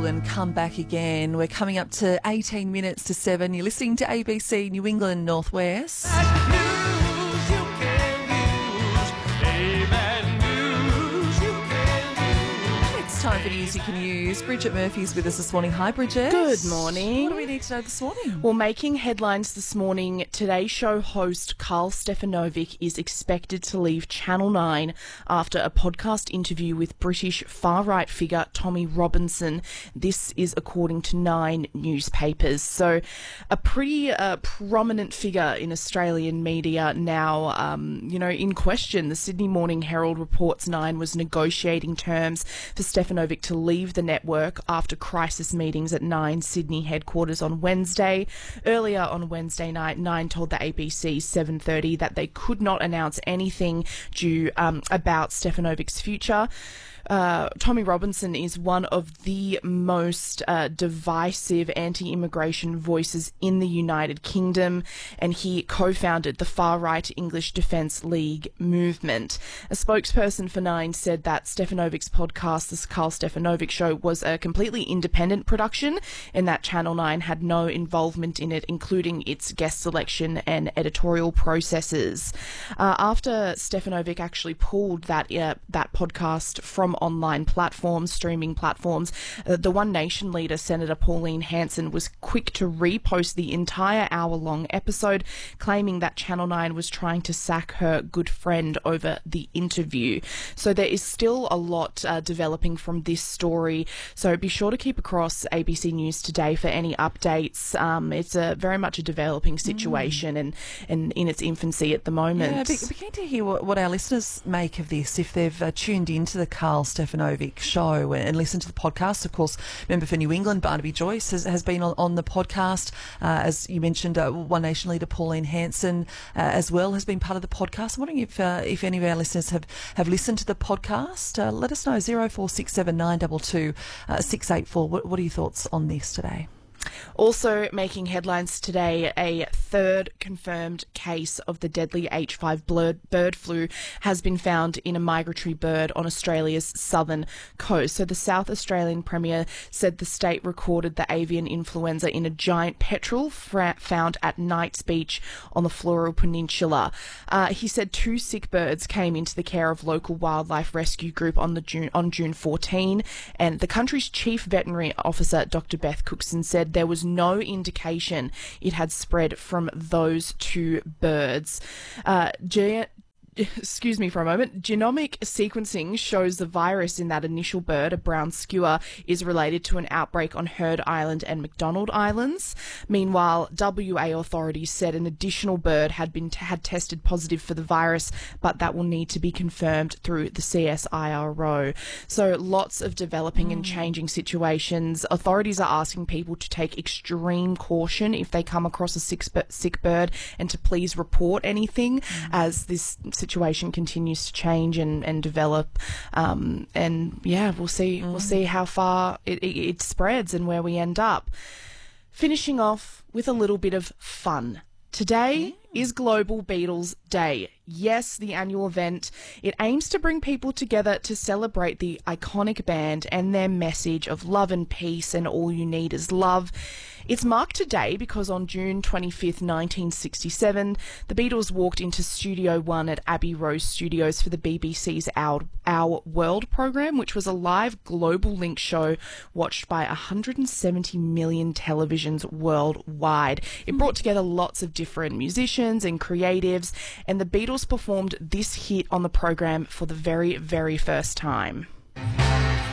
and come back again. We're coming up to 18 minutes to 7. You're listening to ABC New England Northwest. Time for news you can use. Bridget Murphy's with us this morning. Hi, Bridget. Good morning. What do we need to know this morning? Well, making headlines this morning, Today Show host Carl Stefanovic is expected to leave Channel 9 after a podcast interview with British far-right figure Tommy Robinson. This is according to Nine newspapers. So a pretty prominent figure in Australian media now, in question. The Sydney Morning Herald reports Nine was negotiating terms for Stefanovic to leave the network after crisis meetings at Nine Sydney headquarters on Wednesday. Earlier on Wednesday night, Nine told the ABC 7:30 that they could not announce anything about Stefanovic's future. Tommy Robinson is one of the most divisive anti-immigration voices in the United Kingdom, and he co-founded the far-right English Defence League movement. A spokesperson for Nine said that Stefanovic's podcast, The Carl Stefanovic Show, was a completely independent production and that Channel 9 had no involvement in it, including its guest selection and editorial processes. After Stefanovic actually pulled that podcast from online platforms, streaming platforms, the One Nation leader, Senator Pauline Hanson, was quick to repost the entire hour-long episode, claiming that Channel 9 was trying to sack her good friend over the interview. So there is still a lot developing from this story, so be sure to keep across ABC News Today for any updates. It's very much a developing situation and in its infancy at the moment. Yeah, be keen to hear what our listeners make of this, if they've tuned into the Carl Stefanovic Show and listened to the podcast. Of course, member for New England, Barnaby Joyce, has been on the podcast. As you mentioned, One Nation leader Pauline Hanson as well has been part of the podcast. I'm wondering if any of our listeners have listened to the podcast. Let us know, 0467 922 684. What are your thoughts on this today? Also making headlines today, a third confirmed case of the deadly H5 bird flu has been found in a migratory bird on Australia's southern coast. So the South Australian Premier said the state recorded the avian influenza in a giant petrel found at Knights Beach on the Floral Peninsula. He said 2 sick birds came into the care of local wildlife rescue group on June 14, and the country's chief veterinary officer, Dr. Beth Cookson, said there was no indication it had spread from those 2 birds. Excuse me for a moment. Genomic sequencing shows the virus in that initial bird, a brown skua, is related to an outbreak on Heard Island and McDonald Islands. Meanwhile, WA authorities said an additional bird had tested positive for the virus, but that will need to be confirmed through the CSIRO. So lots of developing and changing situations. Authorities are asking people to take extreme caution if they come across a sick bird, and to please report anything as this situation continues to change and develop, and we'll see how far it spreads and where we end up. Finishing off with a little bit of fun. Today is Global Beatles Day. Yes, the annual event. It aims to bring people together to celebrate the iconic band and their message of love and peace, and all you need is love. It's marked today because on June 25th, 1967, the Beatles walked into Studio One at Abbey Road Studios for the BBC's Our World program, which was a live global link show watched by 170 million televisions worldwide. It brought together lots of different musicians and creatives, and the Beatles performed this hit on the program for the very, very first time.